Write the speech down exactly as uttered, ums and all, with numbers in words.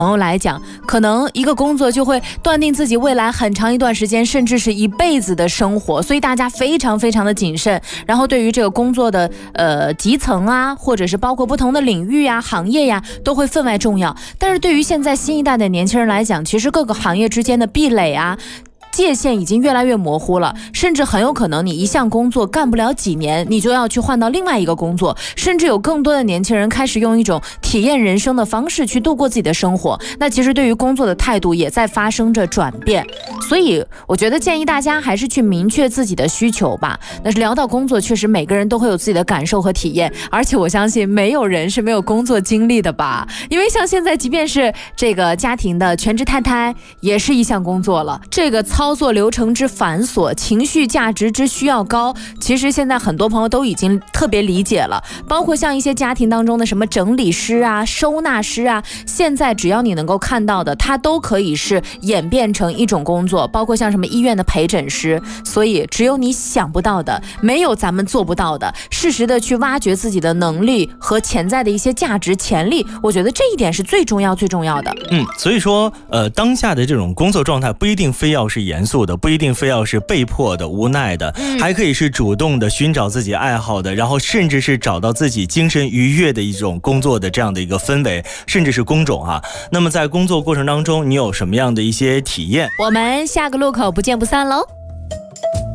朋友来讲，可能一个工作就会断定自己未来很长一段时间，甚至是一辈子的生活，所以大家非常非常的谨慎。然后对于这个工作的呃级层啊，或者是包括不同的领域啊、行业呀、啊，都会分外重要。但是对于现在新一代的年轻人来讲，其实各个行业之间的壁垒啊，界限已经越来越模糊了，甚至很有可能你一项工作干不了几年，你就要去换到另外一个工作，甚至有更多的年轻人开始用一种体验人生的方式去度过自己的生活。那其实对于工作的态度也在发生着转变，所以我觉得建议大家还是去明确自己的需求吧。但是聊到工作，确实每个人都会有自己的感受和体验，而且我相信没有人是没有工作经历的吧，因为像现在即便是这个家庭的全职太太也是一项工作了，这个操作流程之繁琐，情绪价值之需要高，其实现在很多朋友都已经特别理解了。包括像一些家庭当中的什么整理师啊、收纳师啊，现在只要你能够看到的，它都可以是演变成一种工作，包括像什么医院的陪诊师。所以只有你想不到的，没有咱们做不到的，适时的去挖掘自己的能力和潜在的一些价值潜力，我觉得这一点是最重要最重要的。 嗯，所以说呃，当下的这种工作状态不一定非要是严肃的，不一定非要是被迫的、无奈的，嗯、还可以是主动的寻找自己爱好的，然后甚至是找到自己精神愉悦的一种工作的这样的一个氛围，甚至是工种啊。那么在工作过程当中，你有什么样的一些体验？ 我们下个路口不见不散喽。